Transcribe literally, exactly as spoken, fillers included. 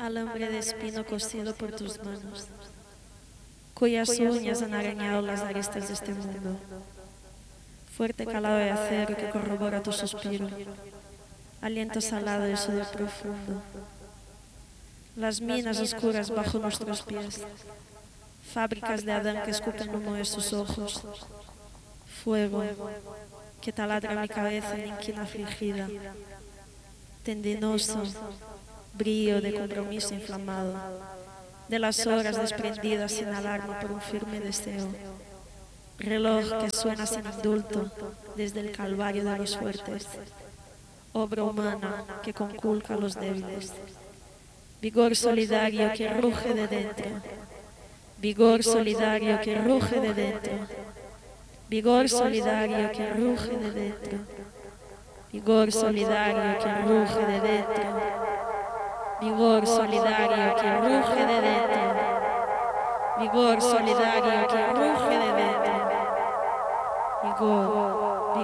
alambre de espino cosido por tus manos, cuyas uñas han arañado las aristas de este mundo, fuerte calado de acero que corrobora tu suspiro, aliento salado y sudor profundo, las minas oscuras bajo nuestros pies, fábricas de Adán que escupen humo de sus ojos, fuego que taladra mi cabeza en inquina afligida, tendinoso brío de compromiso inflamado, de las horas desprendidas sin alarma por un firme deseo, reloj que suena sin indulto desde el calvario de los fuertes, obra humana que conculca a los débiles, vigor solidario que ruge de dentro, vigor solidario que ruge de dentro, vigor solidario que ruge de dentro, vigor solidario que ruge de dentro, vigor solidario que ruge de dentro, vigor solidario que ruge de